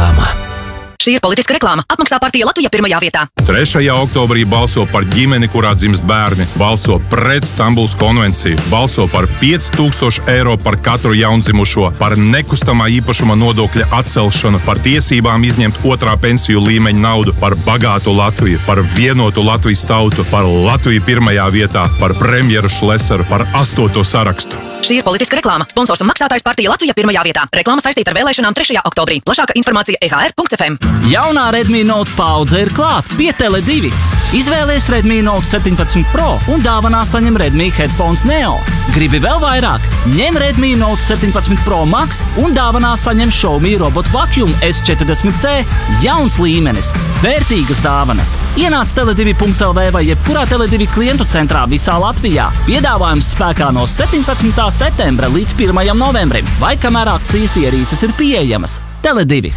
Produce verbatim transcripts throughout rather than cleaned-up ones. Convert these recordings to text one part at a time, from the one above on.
Reklāma. Šī ir politiska reklāma. Apmaksā partija Latvija pirmajā vietā. trešajā oktobrī balso par ģimeni, kurā dzimst bērni. Balso pret Stambulas konvenciju. Balso par pieci tūkstoši eiro par katru jaundzimušo, par nekustamā īpašuma nodokļa atcelšanu, par tiesībām izņemt otrā pensiju līmeņa naudu, par bagātu Latviju, par vienotu Latvijas tautu, par Latviju pirmajā vietā, par premjeru Šlesaru, par astoto sarakstu. Šī ir politiska reklāma. Sponsors un maksātājs partija Latvija pirmajā vietā. Reklāma saistīta ar vēlēšanām trešajā oktobrī. Plašāka informācija e h r punkts f m. Jaunā Redmi Note paudze ir klāt pie Tele divi. Izvēlies Redmi Note septiņpadsmit Pro un dāvanā saņem Redmi Headphones Neo. Gribi vēl vairāk? Ņem Redmi Note septiņpadsmit Pro Max un dāvanā saņem Xiaomi Robot Vacuum S četrdesmit C. Jauns līmenis. Vērtīgas dāvanas. Ienāc tele divi punkts l v vai jebkurā Tele divi klientu centrā visā Latvijā. Piedāvājums spēkā no septiņpadsmitā septembra līdz pirmajam novembrim, vai kamēr akcijas ierīces ir pieejamas. Tele divi.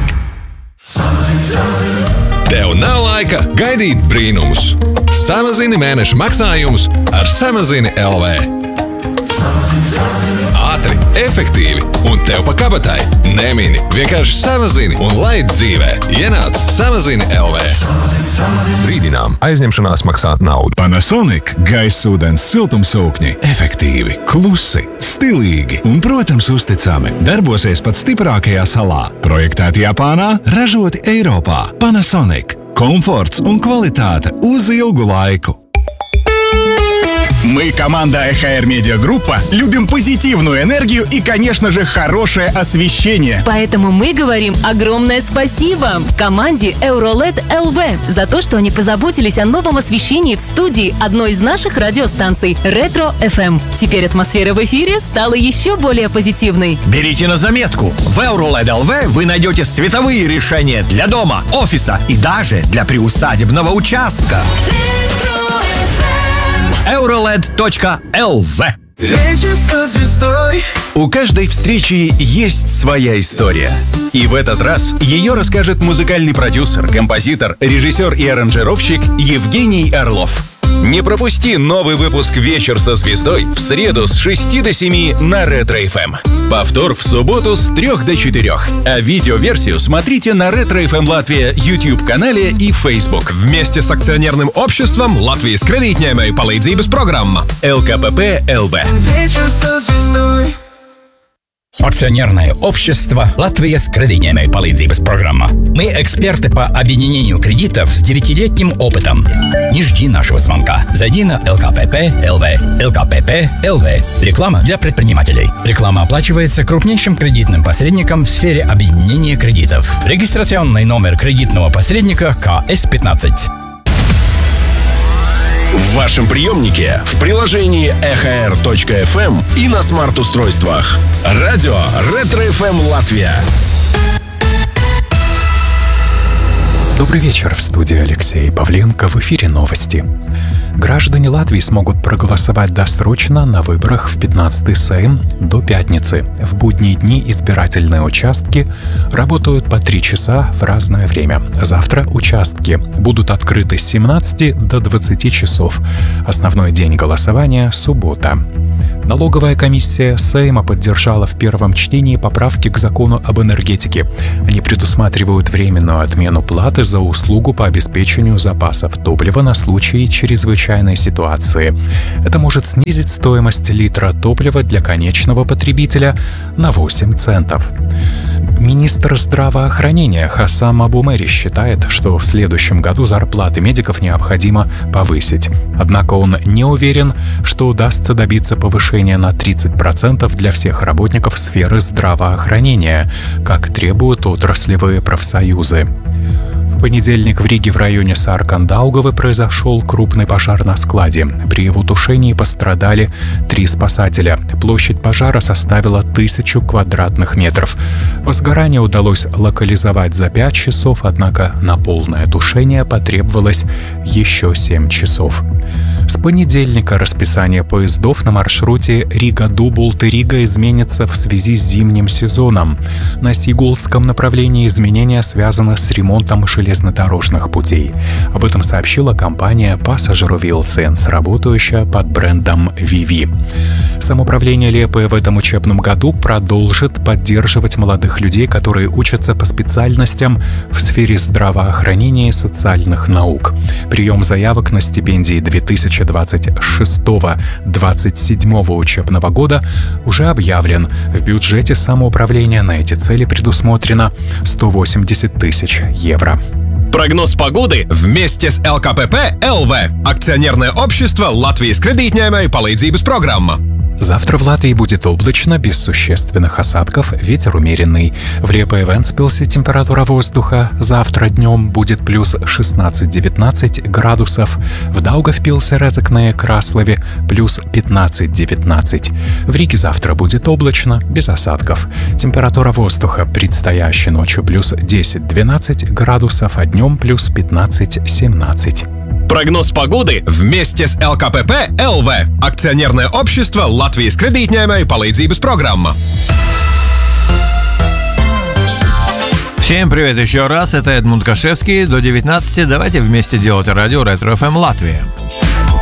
Tev nav laika gaidīt brīnumus. Samazini mēneša maksājumus ar Samazini L V. Ātri, efektīvi un tev pa kabatai. Nemini, vienkārši samazini un laid dzīvē. Ienāc Samazini L V. Brīdinām, aizņemšanās maksā naudu. Panasonic gaisa ūdens siltumsūkņi efektīvi, klusi, stilīgi un, protams, uzticami. Darbosies pat stiprākajā salā. Projektēti Japānā, ražoti Eiropā. Panasonic. Komforts un kvalitāte uz ilgu laikу. Мы, команда эй эйч ар Media Группа, любим позитивную энергию и, конечно же, хорошее освещение. Поэтому мы говорим огромное спасибо команде Euroled эл ви за то, что они позаботились о новом освещении в студии одной из наших радиостанций Ретро эф эм. Теперь атмосфера в эфире стала еще более позитивной. Берите на заметку. В Euroled эл ви вы найдете световые решения для дома, офиса и даже для приусадебного участка. Euroled точка эл ви. Вечер со звездой. У каждой встречи есть своя история. И в этот раз ее расскажет музыкальный продюсер, композитор, режиссер и аранжировщик Евгений Орлов. Не пропусти новый выпуск «Вечер со звездой» в среду с шести до семи на Ретро эф эм. Повтор в субботу с трех до четырех. А видеоверсию смотрите на Ретро эф эм Латвия YouTube-канале и Facebook. Вместе с акционерным обществом Латвijas kredītņēmēju palīdzības programma эл ка пэ пэ эл бэ. Вечер со звездой. Акционерное общество «Латвijas kredītņēmēju palīdzības программа». Мы эксперты по объединению кредитов с девятилетним опытом. Не жди нашего звонка. Зайди на эл ка пэ пэ эл ви. эл ка пэ пэ эл ви. Реклама для предпринимателей. Реклама оплачивается крупнейшим кредитным посредником в сфере объединения кредитов. Регистрационный номер кредитного посредника ка эс пятнадцать. В вашем приемнике, в приложении и эйч ар точка эф эм и на смарт-устройствах. Радио Ретро эф эм Латвия. Добрый вечер, в студии Алексей Павленко, в эфире новости. Граждане Латвии смогут проголосовать досрочно на выборах в пятнадцатый Сейм до пятницы. В будние дни избирательные участки работают по три часа в разное время. Завтра участки будут открыты с семнадцати до двадцати часов. Основной день голосования – суббота. Налоговая комиссия Сейма поддержала в первом чтении поправки к закону об энергетике. Они предусматривают временную отмену платы за услугу по обеспечению запасов топлива на случай чрезвычайной ситуации. Это может снизить стоимость литра топлива для конечного потребителя на восемь центов. Министр здравоохранения Хасам Абумери считает, что в следующем году зарплаты медиков необходимо повысить. Однако он не уверен, что удастся добиться повышения на тридцать процентов для всех работников сферы здравоохранения, как требуют отраслевые профсоюзы. В понедельник в Риге в районе Саркандаугавы произошел крупный пожар на складе. При его тушении пострадали три спасателя. Площадь пожара составила тысячу квадратных метров. Возгорание удалось локализовать за пять часов, однако на полное тушение потребовалось еще семь часов. С понедельника расписание поездов на маршруте Рига-Дубулт-Рига изменится в связи с зимним сезоном. На Сигултском направлении изменения связаны с ремонтом железнодорожных путей. Об этом сообщила компания Passageroville Sense, работающая под брендом Vivi. Самоуправление Лиепая в этом учебном году продолжит поддерживать молодых молодых людей, которые учатся по специальностям в сфере здравоохранения и социальных наук. Прием заявок на стипендии две тысячи двадцать шестого — двадцать седьмого учебного года уже объявлен. В бюджете самоуправления на эти цели предусмотрено сто восемьдесят тысяч евро. Прогноз погоды вместе с эл ка пэ пэ эл вэ. Акционерное общество Латвijas kredītņēmēju palīdzības программа. Завтра в Латвии будет облачно, без существенных осадков, ветер умеренный. В Лепе и Вентспилсе температура воздуха завтра днем будет плюс шестнадцать-девятнадцать градусов. В Даугавпилсе, Резекне и Краслове плюс пятнадцать-девятнадцать. В Риге завтра будет облачно, без осадков. Температура воздуха предстоящей ночью плюс десять-двенадцать градусов, а днем плюс пятнадцать-семнадцать. Прогноз погоды вместе с эл ка пэ пэ эл вэ. Акционерное общество Латвijas kredītņēmēju palīdzības программа. Всем привет еще раз, это Эдмунд Кашевский. До девятнадцати давайте вместе делать радио Ретро эф эм Латвия.